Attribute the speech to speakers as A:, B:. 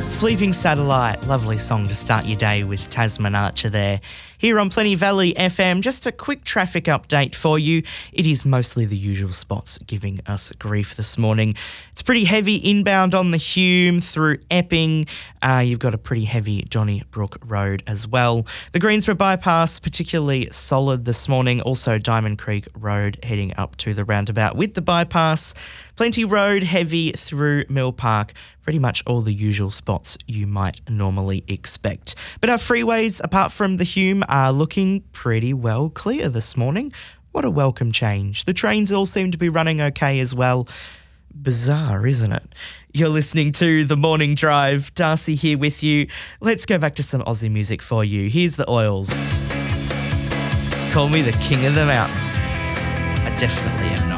A: Sleeping Satellite, lovely song to start your day with Tasman Archer there. Here on Plenty Valley FM, just a quick traffic update for you. It is mostly the usual spots giving us grief this morning. It's pretty heavy inbound on the Hume through Epping. You've got a pretty heavy Donnybrook Road as well. The Greensborough Bypass, particularly solid this morning. Also Diamond Creek Road heading up to the roundabout with the bypass. Plenty Road heavy through Mill Park. Pretty much all the usual spots you might normally expect. But our freeways, apart from the Hume, are looking pretty well clear this morning. What a welcome change. The trains all seem to be running okay as well. Bizarre, isn't it? You're listening to The Morning Drive. Darcy here with you. Let's go back to some Aussie music for you. Here's the Oils. Call me the king of the mountain. I definitely am not.